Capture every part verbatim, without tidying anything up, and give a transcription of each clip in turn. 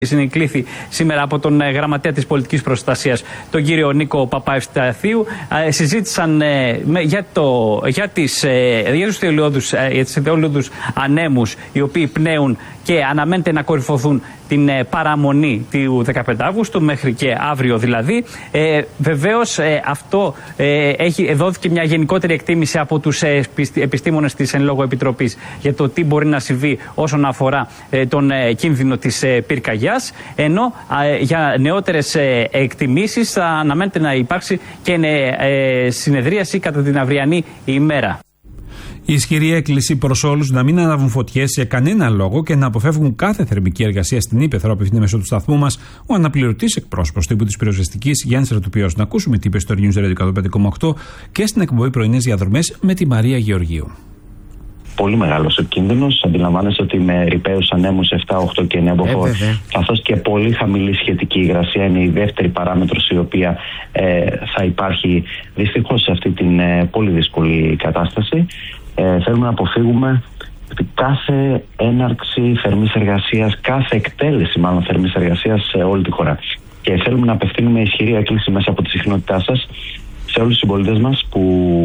Συνεκλήθη σήμερα από τον γραμματέα της πολιτικής προστασίας, τον κύριο Νίκο Παπαευσταθίου. Συζήτησαν για, το, για, τις, για τους θελειώδους, για τις θελειώδους ανέμους οι οποίοι πνέουν και αναμένεται να κορυφωθούν την παραμονή του δεκαπέντε Αυγούστου μέχρι και αύριο δηλαδή. Ε, βεβαίως ε, αυτό ε, έχει, δόθηκε μια γενικότερη εκτίμηση από τους ε, επιστήμονες της εν λόγω επιτροπής για το τι μπορεί να συμβεί όσον αφορά ε, τον ε, κίνδυνο της ε, πυρκαγιάς, ενώ ε, για νεότερες ε, εκτιμήσεις θα αναμένεται να υπάρξει και ε, συνεδρίαση κατά την αυριανή ημέρα. Η ισχυρή έκκληση προς όλους να μην ανάβουν φωτιές σε κανένα λόγο και να αποφεύγουν κάθε θερμική εργασία στην ύπαιθρο, απευθύνει μέσω του σταθμού μας ο αναπληρωτής εκπρόσωπος τύπου της πυροσβεστικής Γιάννης Ρατοπιός. Να ακούσουμε τι είπε στο News Radio εκατό πέντε κόμμα οκτώ και στην εκπομπή Πρωινές Διαδρομές με τη Μαρία Γεωργίου. Πολύ μεγάλος ο κίνδυνος. Αντιλαμβάνεσαι ότι με ρηπαίους ανέμους επτά, οκτώ και εννέα μποφόρ, ε, καθώς και πολύ χαμηλή σχετική υγρασία είναι η δεύτερη παράμετρος η οποία ε, θα υπάρχει δυστυχώς σε αυτή την ε, πολύ δύσκολη κατάσταση. Ε, θέλουμε να αποφύγουμε ότι κάθε έναρξη θερμής εργασίας, κάθε εκτέλεση μάλλον θερμής εργασίας σε όλη τη χώρα. Και θέλουμε να απευθύνουμε ισχυρή έκκληση μέσα από τη συχνότητά σας σε όλους τους συμπολίτες μας που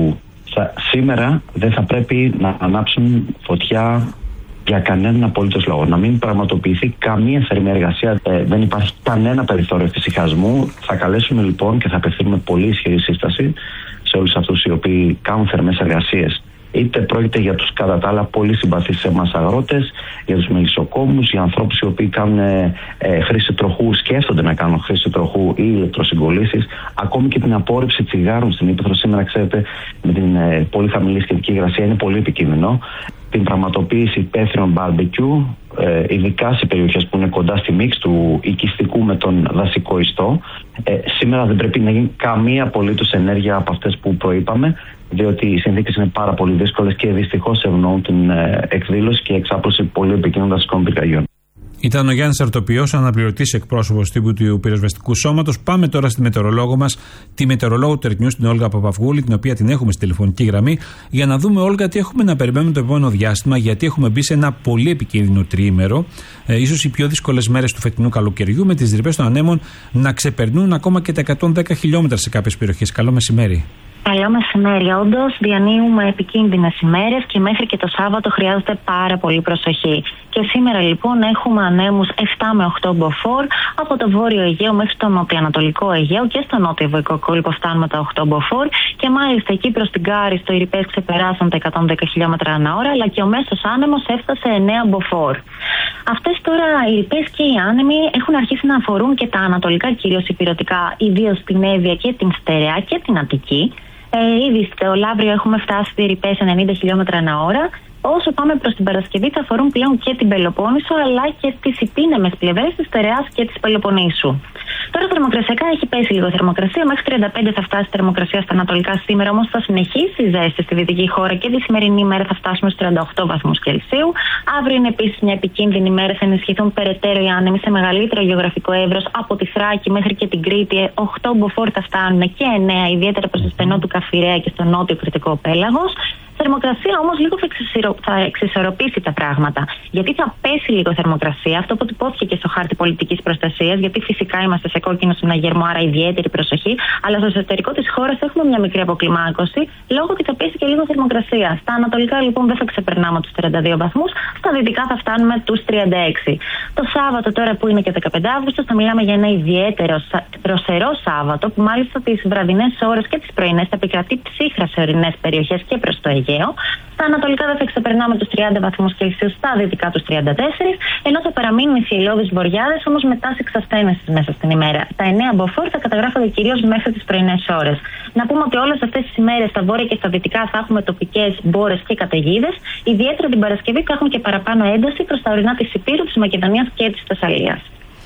θα, σήμερα δεν θα πρέπει να ανάψουν φωτιά για κανέναν απολύτως λόγο. Να μην πραγματοποιηθεί καμία θερμή εργασία. Ε, δεν υπάρχει κανένα περιθώριο εφησυχασμού. Θα καλέσουμε λοιπόν και θα απευθύνουμε πολύ ισχυρή σύσταση σε όλους αυτούς οι οποίοι κάνουν θερμές εργασίες. Είτε πρόκειται για τους κατά τα άλλα πολύ συμπαθείς σε εμάς αγρότες, για τους μελισσοκόμους, για ανθρώπους οι οποίοι κάνουν ε, ε, χρήση τροχού, σκέφτονται να κάνουν χρήση τροχού ή ηλεκτροσυγκολήσεις, ακόμη και την απόρριψη τσιγάρων στην ύπαιθρο. Σήμερα, ξέρετε, με την ε, πολύ χαμηλή σχετική υγρασία είναι πολύ επικίνδυνο. Την πραγματοποίηση υπαίθριων barbecue, ε, ειδικά σε περιοχές που είναι κοντά στη μίξη του οικιστικού με τον δασικό ιστό. Ε, σήμερα δεν πρέπει να γίνει καμία απολύτως ενέργεια από αυτές που προείπαμε, διότι οι συνθήκες είναι πάρα πολύ δύσκολες και δυστυχώς ευνοούν την ε, εκδήλωση και εξάπλωση πολύ επικίνδυνων δασικών πυρκαγιών. Ήταν ο Γιάννης Αρτοπιός, αναπληρωτής εκπρόσωπος τύπου του πυροσβεστικού σώματος. Πάμε τώρα στη μετεωρολόγο μας, τη μετεωρολόγο του News, την Όλγα Παπαυγούλη, την οποία την έχουμε στη τηλεφωνική γραμμή, για να δούμε, Όλγα, τι έχουμε να περιμένουμε το επόμενο διάστημα, γιατί έχουμε μπει σε ένα πολύ επικίνδυνο τριήμερο, ε, ίσως οι πιο δύσκολες μέρες του φετινού καλοκαιριού, με τις ρηπές των ανέμων να ξεπερνούν ακόμα και τα εκατόν δέκα χιλιόμετρα σε κάποιες περιοχές. Καλό μεσημέρι. Καλό μεσημέρι. Όντως, διανύουμε επικίνδυνες ημέρες και μέχρι και το Σάββατο χρειάζεται πάρα πολύ προσοχή. Και σήμερα λοιπόν έχουμε ανέμους επτά με οκτώ μποφόρ από το βόρειο Αιγαίο μέχρι το νοτιοανατολικό Αιγαίο και στο νότιο βοϊκό κόλπο φτάνουμε τα οκτώ μποφόρ και μάλιστα εκεί προς την Κάριστο οι ρηπές ξεπεράσαν τα εκατόν δέκα χιλιόμετρα ανά ώρα, αλλά και ο μέσος άνεμος έφτασε εννέα μποφόρ. Αυτές τώρα οι ρηπές και οι άνεμοι έχουν αρχίσει να αφορούν και τα ανατολικά κυρίως ηπειρωτικά, ιδίως την Εύβοια και την Στερεά και την Αττική. Ε, ήδη στο Λαύριο έχουμε φτάσει στη ρηπές ενενήντα χιλιόμετρα ανά ώρα. Όσο πάμε προς την Παρασκευή θα αφορούν πλέον και την Πελοπόννησο αλλά και τις υπήνεμες πλευρές της Στερεάς και της Πελοποννήσου. Τώρα θερμοκρασιακά έχει πέσει λίγο θερμοκρασία, μέχρι τριάντα πέντε θα φτάσει η θερμοκρασία στα ανατολικά σήμερα, όμως θα συνεχίσει η ζέστη στη δυτική χώρα και τη σημερινή ημέρα θα φτάσουμε στους τριάντα οκτώ βαθμούς Κελσίου. Αύριο είναι επίσης μια επικίνδυνη ημέρα, θα ενισχυθούν περαιτέρω οι άνεμοι σε μεγαλύτερο γεωγραφικό εύρος από τη Θράκη μέχρι και την Κρήτη. οκτώ μποφόρ θα φτάνουν και εννέα, ιδιαίτερα προς το στενό του Καφιρέα και στο νότιο κρητικό πέλαγος. Θερμοκρασία όμως λίγο θα, εξισορροπήσει, θα εξισορροπήσει τα πράγματα. Γιατί θα πέσει λίγο θερμοκρασία, αυτό που τυπώθηκε και στο χάρτη πολιτικής προστασίας, γιατί φυσικά είμαστε σε κόκκινο συναγερμό, άρα ιδιαίτερη προσοχή. Αλλά στο εσωτερικό της χώρας έχουμε μια μικρή αποκλιμάκωση, λόγω ότι θα πέσει και λίγο θερμοκρασία. Στα ανατολικά λοιπόν δεν θα ξεπερνάμε τους τριάντα δύο βαθμούς, στα δυτικά θα φτάνουμε τους τριάντα έξι. Το Σάββατο τώρα που είναι και δεκαπέντε Αυγούστου θα μιλάμε για ένα ιδιαίτερο δροσερό Σάββατο, που μάλιστα τις βραδινές ώρες και τις πρωινές θα επικρατεί ψύχρα σε ορεινές περιοχές και προς το Αιγαίο. Στα ανατολικά δεν θα ξεπερνάμε τους τριάντα βαθμούς Κελσίου, στα δυτικά τους τριάντα τέσσερα, ενώ θα παραμείνουν οι θηελώδεις βοριάδες, όμως με τάση εξασθένεσης μέσα στην ημέρα. Τα εννέα μποφόρ θα καταγράφονται κυρίως μέχρι τις πρωινές ώρες. Να πούμε ότι όλες αυτές τις ημέρες στα βόρεια και στα δυτικά θα έχουμε τοπικές μπόρες και καταιγίδες. Ιδιαίτερα την Παρασκευή θα έχουμε και παραπάνω ένταση προς τα ορεινά της Υπήρου, της Μακεδονίας και της Θεσσαλίας.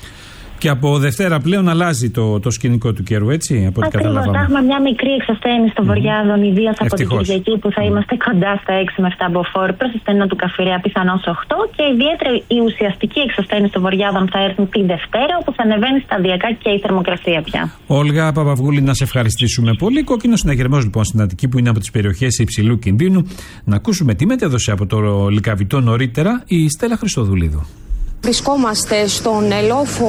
Και από Δευτέρα πλέον αλλάζει το, το σκηνικό του καιρού, έτσι, από ό,τι καταλαβαίνω. Ακριβώς, θα έχουμε μια μικρή εξασθένηση των βορειάδων, ιδίως από την Κυριακή που θα mm. είμαστε κοντά στα έξι με επτά μποφόρ, προς το στενό του Καφιρέα πιθανώς οκτώ, και ιδιαίτερα η ουσιαστική εξασθένηση των βορειάδων θα έρθουν τη Δευτέρα, όπου θα ανεβαίνει σταδιακά και η θερμοκρασία πια. Όλγα Παπαυγούλη, να σε ευχαριστήσουμε πολύ. Κόκκινο συναγερμός λοιπόν στην Αττική, που είναι από τις περιοχές υψηλού κινδύνου. Να ακούσουμε τι μετέδωσε από το Λυκαβητό νωρίτερα η Στέλλα Χριστοδουλίδου. Βρισκόμαστε στον ελόφο